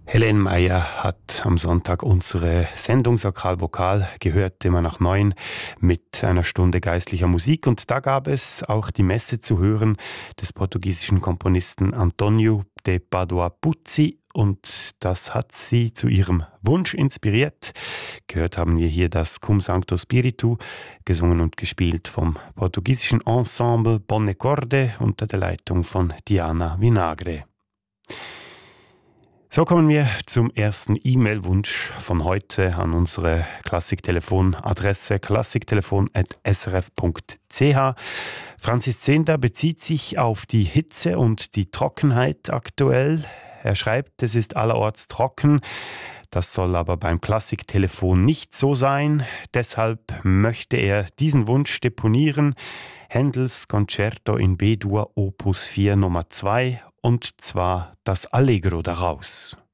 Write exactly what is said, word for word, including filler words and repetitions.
Helene Meyer hat am Sonntag unsere Sendung Sakral Vokal gehört, immer nach neun, mit einer Stunde geistlicher Musik. Und da gab es auch die Messe zu hören des portugiesischen Komponisten António de Padua Puzzi. Und das hat sie zu ihrem Wunsch inspiriert. Gehört haben wir hier das Cum Sancto Spiritu, gesungen und gespielt vom portugiesischen Ensemble Bonne Corde unter der Leitung von Diana Vinagre. So kommen wir zum ersten E-Mail-Wunsch von heute an unsere Klassiktelefon-Adresse klassiktelefon at s r f punkt c h. Franzis Zehnder bezieht sich auf die Hitze und die Trockenheit aktuell. Er schreibt, es ist allerorts trocken. Das soll aber beim Klassiktelefon nicht so sein. Deshalb möchte er diesen Wunsch deponieren. Händels Concerto in B-Dur Opus vier Nummer zwei, und zwar das Allegro daraus.